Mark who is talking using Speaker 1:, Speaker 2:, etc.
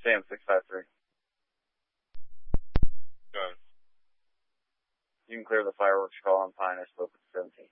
Speaker 1: Sam 653.
Speaker 2: Got it.
Speaker 1: You can clear the fireworks call on Pine. I spoke with 17.